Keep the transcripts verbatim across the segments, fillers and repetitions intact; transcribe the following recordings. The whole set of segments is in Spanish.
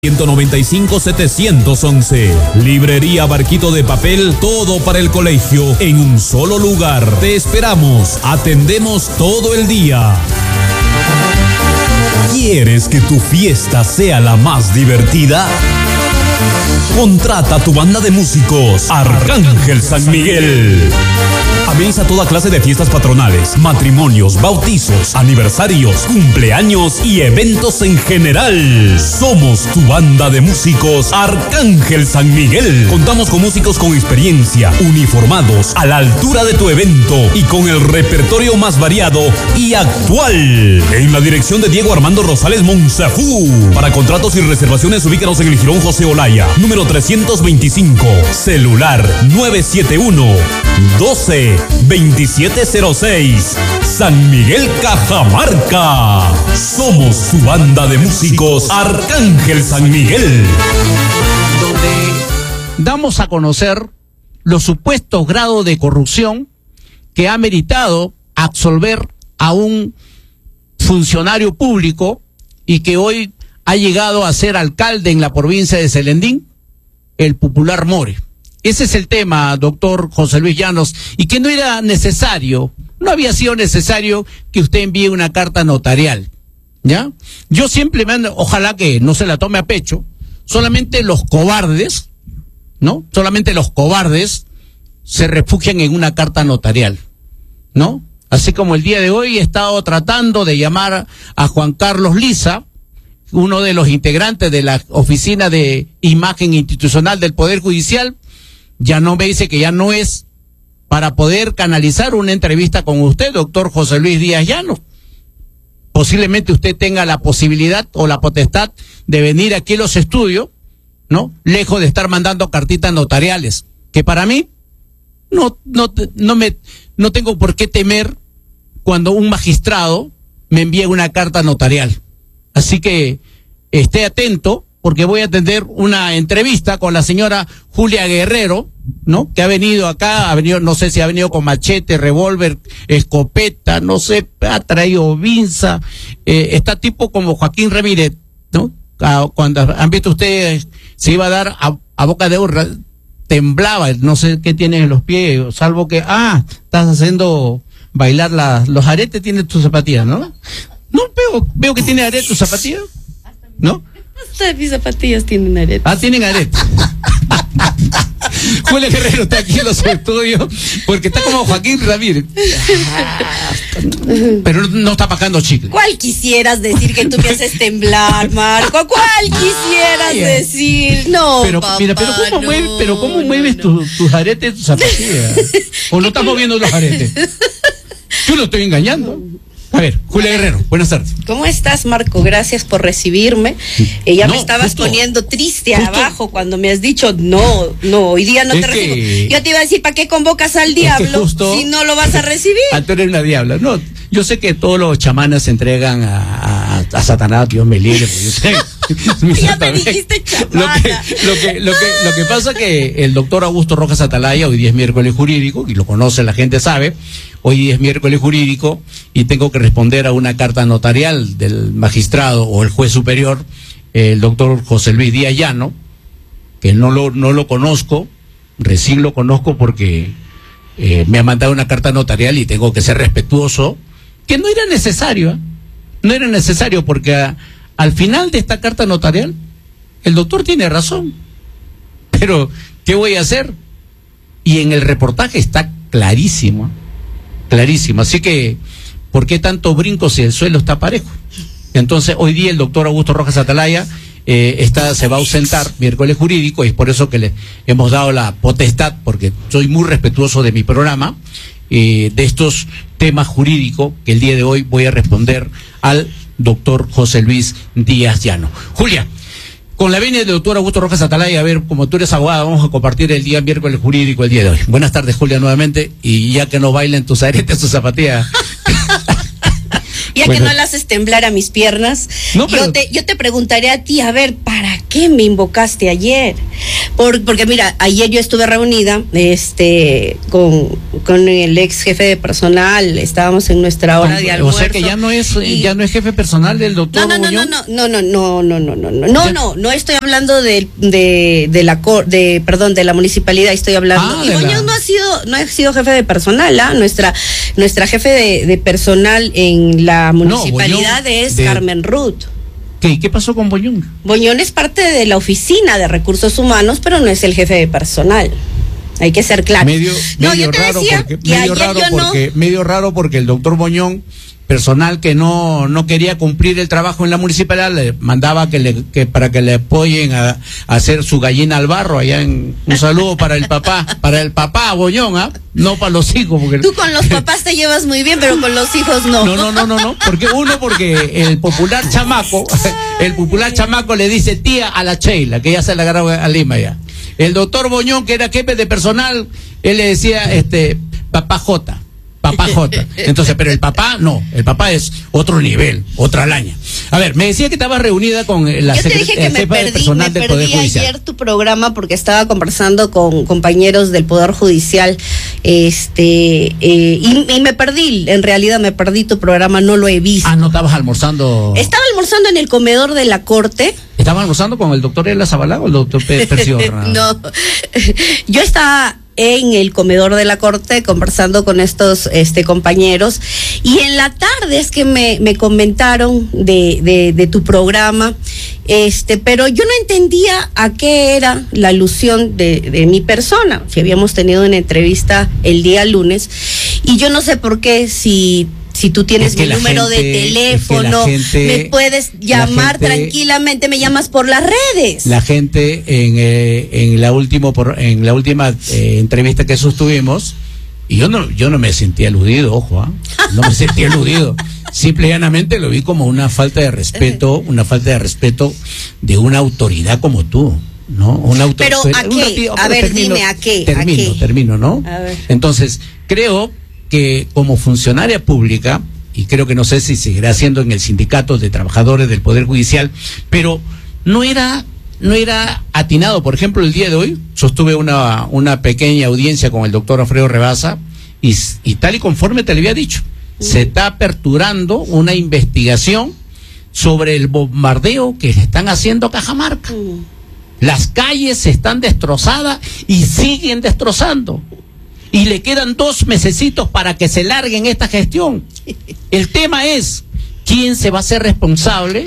ciento noventa y cinco, setecientos once. Librería Barquito de Papel, todo para el colegio en un solo lugar. Te esperamos, atendemos todo el día. ¿Quieres que tu fiesta sea la más divertida? Contrata tu banda de músicos Arcángel San Miguel. Ameniza toda clase de fiestas patronales, matrimonios, bautizos, aniversarios, cumpleaños y eventos en general. Somos tu banda de músicos Arcángel San Miguel. Contamos con músicos con experiencia, uniformados, a la altura de tu evento y con el repertorio más variado y actual. En la dirección de Diego Armando Rosales Monsafú. Para contratos y reservaciones, ubícanos en el Jirón José Olaya, número trescientos veinticinco, celular nueve siete uno, doce, veintisiete cero seis. San Miguel, Cajamarca. Somos su banda de músicos Arcángel San Miguel. Donde damos a conocer los supuestos grados de corrupción que ha meritado absolver a un funcionario público y que hoy ha llegado a ser alcalde en la provincia de Celendín, el popular More. Ese es el tema, doctor José Luis Llanos, y que no era necesario, no había sido necesario que usted envíe una carta notarial, ¿ya? Yo simplemente, ojalá que no se la tome a pecho, solamente los cobardes, ¿no? Solamente los cobardes se refugian en una carta notarial, ¿no? Así como el día de hoy he estado tratando de llamar a Juan Carlos Liza, uno de los integrantes de la Oficina de Imagen Institucional del Poder Judicial, ya no me dice que ya no es para poder canalizar una entrevista con usted, doctor José Luis Díaz Llanos. Posiblemente usted tenga la posibilidad o la potestad de venir aquí a los estudios, ¿no? Lejos de estar mandando cartitas notariales, que para mí no, no, no me, no tengo por qué temer cuando un magistrado me envíe una carta notarial. Así que esté atento, porque voy a atender una entrevista con la señora Julia Guerrero, ¿no? Que ha venido acá, ha venido, no sé si ha venido con machete, revólver, escopeta, no sé, ha traído vinza, eh, está tipo como Joaquín Ramírez, ¿no? Cuando han visto ustedes, se iba a dar a, a boca de urra, temblaba, no sé qué tiene en los pies, salvo que, ah, estás haciendo bailar la, los aretes, tiene tus zapatillas, ¿no? No, veo, veo que tiene aretes tus zapatillas, ¿no? Hasta mis zapatillas tienen aretes. Ah, tienen aretes. Julia Guerrero está aquí en los estudios porque está como Joaquín Ramírez. Pero no está pagando chicle. ¿Cuál quisieras decir que tú me haces temblar, Marco? ¿Cuál quisieras Ay, decir? No, pero, papá, mira, pero ¿cómo, no, mueve, pero ¿cómo no, mueves no. Tu, tus aretes, tus zapatillas? ¿O no estás moviendo los aretes? Yo lo estoy engañando. A ver, Julia Guerrero, buenas tardes. ¿Cómo estás, Marco? Gracias por recibirme. Eh, ya no, me estabas justo, poniendo triste justo, abajo cuando me has dicho, no, no, hoy día no te recibo. Que, yo te iba a decir, ¿para qué convocas al diablo justo, si no lo vas a recibir? Ah, tú eres una diabla. No, yo sé que todos los chamanes se entregan a, a, a Satanás, Dios me libre. Yo sé, ya me dijiste chamana. Lo que, lo, que, lo, que, lo que pasa es que el doctor Augusto Rojas Atalaya, hoy día es miércoles jurídico, y lo conoce, la gente sabe, hoy es miércoles jurídico y tengo que responder a una carta notarial del magistrado o el juez superior, el doctor José Luis Díaz Llanos, que no lo, no lo conozco, recién lo conozco porque eh, me ha mandado una carta notarial y tengo que ser respetuoso, que no era necesario, ¿eh? No era necesario porque a, al final de esta carta notarial el doctor tiene razón, pero ¿qué voy a hacer? Y en el reportaje está clarísimo, clarísimo, así que ¿por qué tanto brinco si el suelo está parejo? Entonces hoy día el doctor Augusto Rojas Atalaya eh, está, se va a ausentar miércoles jurídico y es por eso que le hemos dado la potestad, porque soy muy respetuoso de mi programa, eh, de estos temas jurídicos que el día de hoy voy a responder al doctor José Luis Díaz Llanos. Julia, con la venia del doctor Augusto Rojas Atalaya, a ver, como tú eres abogada, vamos a compartir el día miércoles jurídico el día de hoy. Buenas tardes, Julia, nuevamente, y ya que no bailen tus aretes, tus zapatillas. Ya bueno, que no le haces temblar a mis piernas, no, pero... yo, te, yo te preguntaré a ti, a ver, ¿para qué me invocaste ayer? Por, porque mira, ayer yo estuve reunida este con, con el ex jefe de personal, estábamos en nuestra hora de almuerzo. O sea que ya no es y... ya no es jefe personal del doctor no, no, Boñón. No, no, no, no, no, no, no, no, no, no, no estoy hablando de, de, de la de, perdón, de la municipalidad, estoy hablando. Ah, y Boñón la... no ha sido, no ha sido jefe de personal, ¿ah? Nuestra, nuestra jefe de, de personal en la municipalidad no, es de... Carmen Ruth. ¿Qué, ¿Qué pasó con Boñón? Boñón es parte de la oficina de recursos humanos, pero no es el jefe de personal. Hay que ser claro. Medio, no, medio yo te raro decía porque, que medio raro porque, no... medio raro porque el doctor Boñón, personal que no no quería cumplir el trabajo en la municipalidad, le mandaba que le que para que le apoyen a, a hacer su gallina al barro allá en un saludo para el papá, para el papá Boñón, ¿ah? No para los hijos, porque tú con los papás te llevas muy bien, pero con los hijos no. No, no, no, no, no, porque uno porque el popular chamaco, el popular chamaco le dice tía a la Sheila, que ya se la agarró a Lima ya. El doctor Boñón, que era jefe de personal, él le decía este papá J. Papá J. Entonces, pero el papá no, el papá es otro nivel, otra laña. A ver, me decía que estabas reunida con la secretaria jefa de personal del Poder Judicial. Ayer tu programa porque estaba conversando con compañeros del Poder Judicial, este, eh, y, y me perdí, en realidad me perdí tu programa, no lo he visto. Ah, ¿no estabas almorzando? Estaba almorzando en el comedor de la Corte. ¿Estabas almorzando con el doctor Ela Zabalá o el doctor Perciorra? No, yo estaba en el comedor de la Corte conversando con estos este compañeros y en la tarde es que me, me comentaron de, de, de tu programa, este, pero yo no entendía a qué era la alusión de, de mi persona, si habíamos tenido una entrevista el día lunes y yo no sé por qué, si Si tú tienes mi número gente, de teléfono, es que gente, me puedes llamar gente, tranquilamente, me llamas por las redes. La gente en, eh, en la último por, en la última eh, entrevista que sostuvimos, y yo no yo no me sentí aludido, ojo, ¿eh? no me sentí aludido. Simple y llanamente lo vi como una falta de respeto, una falta de respeto de una autoridad como tú. ¿No? Una auto pero a qué, ratito, a ver, termino, dime a qué. Termino, ¿a qué? termino, ¿no? Entonces, creo que como funcionaria pública, y creo que no sé si seguirá siendo en el sindicato de trabajadores del Poder Judicial, pero no era no era atinado. Por ejemplo, el día de hoy sostuve una, una pequeña audiencia con el doctor Alfredo Rebasa y, y tal y conforme te le había dicho, mm. se está aperturando una investigación sobre el bombardeo que le están haciendo a Cajamarca. Mm. Las calles están destrozadas y siguen destrozando. Y le quedan dos mesecitos para que se larguen esta gestión. El tema es, ¿quién se va a hacer responsable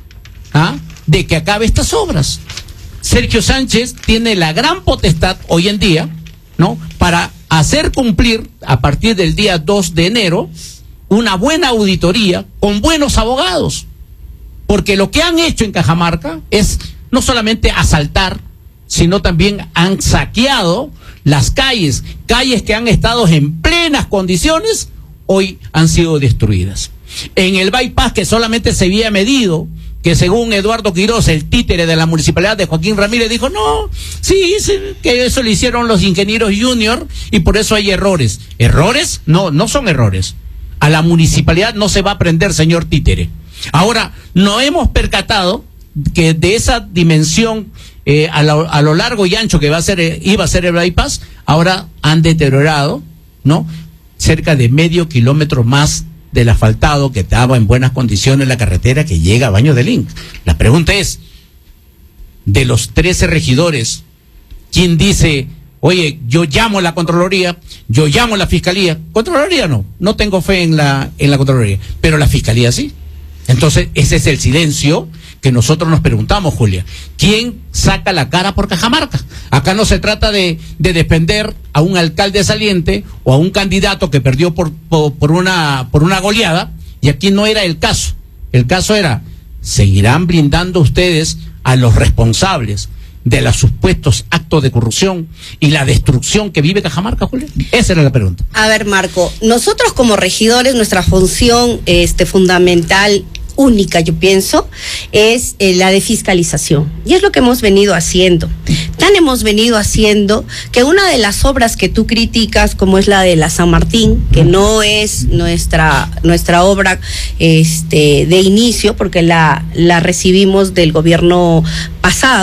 ¿ah? de que acabe estas obras? Sergio Sánchez tiene la gran potestad hoy en día, ¿no? Para hacer cumplir a partir del día dos de enero una buena auditoría con buenos abogados. Porque lo que han hecho en Cajamarca es no solamente asaltar, sino también han saqueado las calles, calles que han estado en plenas condiciones, hoy han sido destruidas. En el bypass que solamente se había medido, que según Eduardo Quiroz, el títere de la municipalidad de Joaquín Ramírez, dijo, no, sí, sí, que eso lo hicieron los ingenieros junior y por eso hay errores. ¿Errores? No, no son errores. A la municipalidad no se va a aprender, señor títere. Ahora, no hemos percatado que de esa dimensión eh, a, lo, a lo largo y ancho que va a ser, eh, iba a ser el bypass, ahora han deteriorado, ¿no? Cerca de medio kilómetro más del asfaltado que estaba en buenas condiciones la carretera que llega a Baños del Inca. La pregunta es, de los trece regidores, ¿quién dice, oye, yo llamo a la Contraloría, yo llamo a la Fiscalía? Contraloría no, no tengo fe en la, en la Contraloría, pero la Fiscalía sí. Entonces, ese es el silencio que nosotros nos preguntamos, Julia. ¿Quién saca la cara por Cajamarca? Acá no se trata de, de defender a un alcalde saliente o a un candidato que perdió por, por, por, una, por una goleada, y aquí no era el caso. El caso era, ¿seguirán blindando ustedes a los responsables de los supuestos actos de corrupción y la destrucción que vive Cajamarca, Julia? Esa era la pregunta. A ver, Marco, nosotros como regidores, nuestra función este, fundamental, única, yo pienso, es eh, la de fiscalización. Y es lo que hemos venido haciendo. Tan hemos venido haciendo que una de las obras que tú criticas, como es la de la San Martín, que no es nuestra, nuestra obra este, de inicio, porque la, la recibimos del gobierno pasado,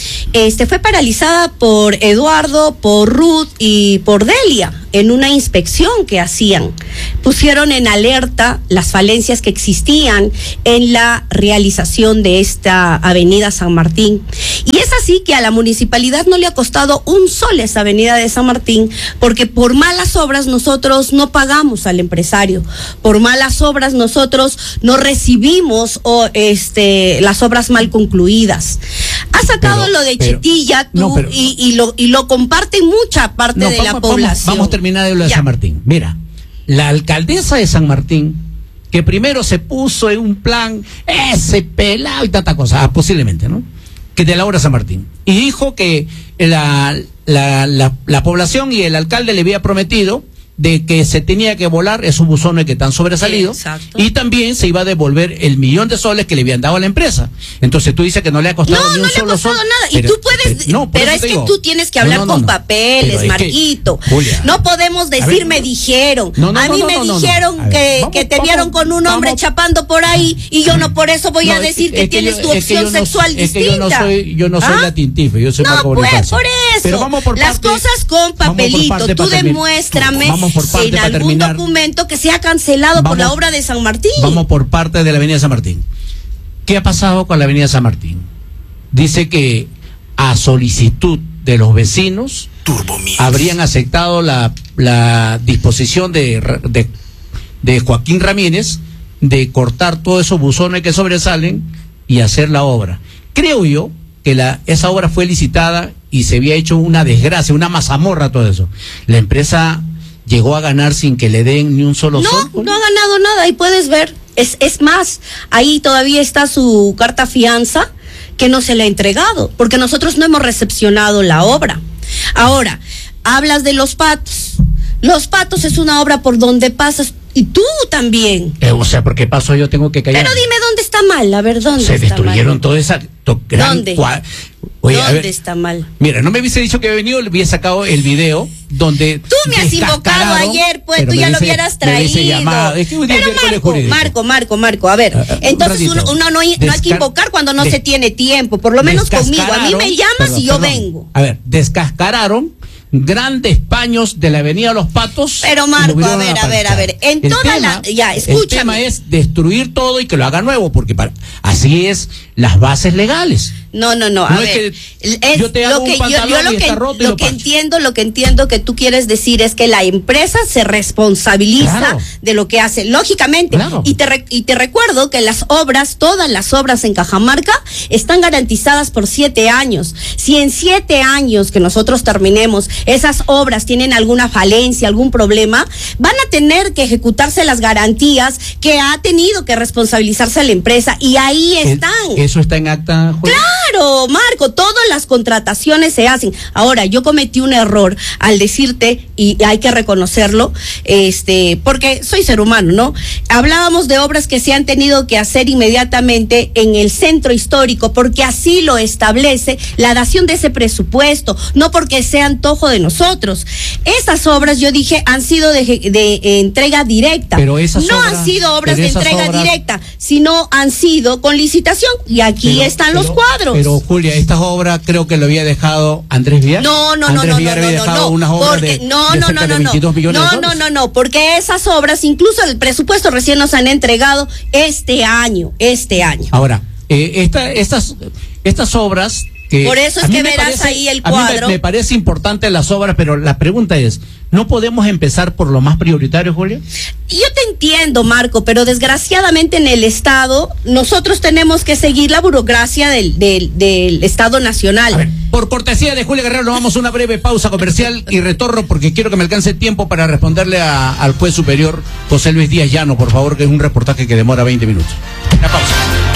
este, fue paralizada por Eduardo, por Ruth y por Delia en una inspección que hacían. Pusieron en alerta las falencias que existían en la realización de esta avenida San Martín. Y es así que a la municipalidad no le ha costado un sol esa avenida de San Martín, porque por malas obras nosotros no pagamos al empresario, por malas obras nosotros no recibimos o, este, las obras mal concluidas. Ha sacado pero, lo de pero, Chetilla tú no, pero, y, y, lo, y lo comparten mucha parte no, de vamos, la población. Vamos, vamos a terminar de lo de ya. San Martín. Mira, la alcaldesa de San Martín, que primero se puso en un plan, ese pelado y tanta cosa, ah, posiblemente, ¿no? Que de la obra San Martín. Y dijo que la, la, la, la población y el alcalde le había prometido de que se tenía que volar esos buzones que están sobresalidos. Exacto. Y también se iba a devolver el millón de soles que le habían dado a la empresa. Entonces tú dices que no le ha costado no, ni un no solo sol. No, no le ha costado nada. Y tú puedes, pero, no, pero es que digo, tú tienes que hablar no, no, no, con papeles, Marquito. Que, Julia, no podemos decir ver, me dijeron. No, no, a mí no, no, me no, dijeron no, no. que, vamos, que te vamos, vieron con un hombre vamos, chapando por ahí y yo no por eso voy no, a decir que, que tienes yo, tu opción que sexual no, distinta. Es que yo no soy, yo no soy ¿Ah? latintife, yo soy no, Marco pues, por eso. Pero vamos por Las cosas con papelito. Tú demuéstrame en algún un documento que sea cancelado vamos, por la obra de San Martín. Vamos por parte de la avenida San Martín. ¿Qué ha pasado con la avenida San Martín? Dice que a solicitud de los vecinos habrían aceptado la, la disposición de, de, de Joaquín Ramírez de cortar todos esos buzones que sobresalen y hacer la obra. Creo yo que la, esa obra fue licitada y se había hecho una desgracia, una mazamorra, todo eso. La empresa llegó a ganar sin que le den ni un solo no, sol. No, no ha ganado nada, ahí puedes ver. Es, es más, ahí todavía está su carta fianza que no se le ha entregado, porque nosotros no hemos recepcionado la obra. Ahora, hablas de Los Patos. Los Patos es una obra por donde pasas, y tú también. Eh, o sea, porque paso yo tengo que callar. Pero dime dónde está mal, a ver, ¿dónde se está destruyeron mal? toda esa to, gran ¿Dónde? Cua... Oye, ¿Dónde a ver, está mal? Mira, no me hubiese dicho que he venido, le hubiese sacado el video donde tú me has invocado ayer, pues tú ya dice, lo hubieras traído. Es que pero Marco, Marco, Marco, Marco, a ver, uh, entonces uno, uno no, hay, no hay que invocar cuando no se tiene tiempo, por lo menos conmigo. A mí me llamas perdón, y yo perdón. vengo. A ver, descascararon grandes paños de la avenida Los Patos. Pero Marco, a ver, a ver, a ver, en toda tema, la, ya, escúchame. El tema es destruir todo y que lo haga nuevo, porque para, así es las bases legales. No, no, no, a no ver, es que es yo te hago lo que un pantalón yo, yo lo y que, está roto lo y lo que pacho. entiendo, lo que entiendo que tú quieres decir es que la empresa se responsabiliza claro. de lo que hace, lógicamente, claro. y te re, y te recuerdo que las obras, todas las obras en Cajamarca están garantizadas por siete años. Si en siete años que nosotros terminemos esas obras tienen alguna falencia, algún problema, van a tener que ejecutarse las garantías que ha tenido que responsabilizarse la empresa y ahí están. ¿Eso está en acta, juez? Claro, Marco, todas las contrataciones se hacen. Ahora, yo cometí un error al decirte, y hay que reconocerlo, este, porque soy ser humano, ¿no? Hablábamos de obras que se han tenido que hacer inmediatamente en el centro histórico, porque así lo establece la dación de ese presupuesto, no porque sea antojo de nosotros. Esas obras, yo dije, han sido de, de, de entrega directa. Pero esas no obras, han sido obras de entrega obras... directa, sino han sido con licitación. Y aquí pero, están pero, los cuadros. Pero, Julia, estas obras creo que lo había dejado Andrés Villar. No, no, Andrés no, Villar no, había no, dejado no, unas obras porque, de, no, de no, cerca no, de no, veintidós millones no, de no, dólares. no, no, porque esas obras, incluso el presupuesto recién nos han entregado este año, este año. Ahora, eh, esta, estas, estas obras... Que por eso es que verás parece, ahí el cuadro. A mí me, me parece importante las obras, pero la pregunta es, ¿no podemos empezar por lo más prioritario, Julia? Yo te entiendo, Marco, pero desgraciadamente en el Estado nosotros tenemos que seguir la burocracia del, del, del Estado Nacional. A ver, por cortesía de Julia Guerrero, nos vamos a una breve pausa comercial y retorno porque quiero que me alcance tiempo para responderle a, al juez superior José Luis Díaz Llano, por favor, que es un reportaje que demora veinte minutos. Una pausa.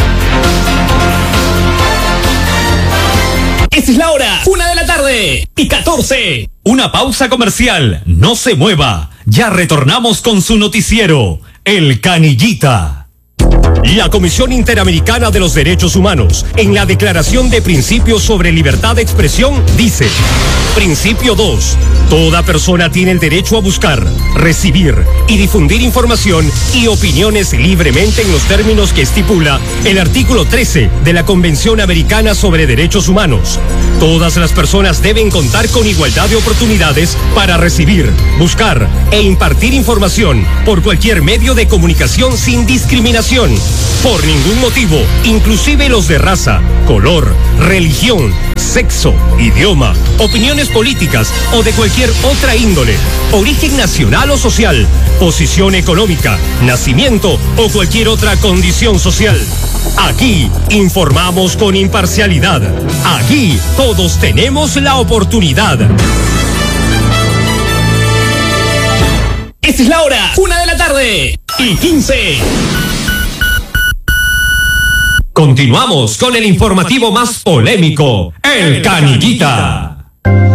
Es la hora, una de la tarde y catorce. Una pausa comercial, no se mueva. Ya retornamos con su noticiero, El Canillita. La Comisión Interamericana de los Derechos Humanos, en la Declaración de Principios sobre Libertad de Expresión, dice: Principio dos. Toda persona tiene el derecho a buscar, recibir y difundir información y opiniones libremente en los términos que estipula el artículo trece de la Convención Americana sobre Derechos Humanos. Todas las personas deben contar con igualdad de oportunidades para recibir, buscar e impartir información por cualquier medio de comunicación sin discriminación, por ningún motivo, inclusive los de raza, color, religión, sexo, idioma, opiniones políticas o de cualquier otra índole, origen nacional o social, posición económica, nacimiento o cualquier otra condición social. Aquí informamos con imparcialidad. Aquí todos tenemos la oportunidad. Esta es la hora, una de la tarde y quince. Continuamos con el informativo más polémico, El Canillita.